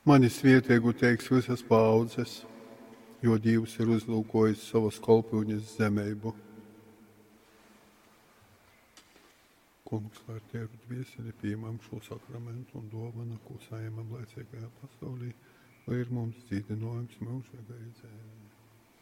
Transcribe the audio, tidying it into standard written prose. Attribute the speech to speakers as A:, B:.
A: Mani svētīgu teiks visas paaudzes, jo Dievs ir uzlūkojis savas kalpoņas zemeibu. Kungs, lai Tev dvieseli pieņemam šo sakramentu un dāvanu, ko saņemam laicīgajā pasaulī, lai ir mums dzīvinājums mūžīgajai dzīvei.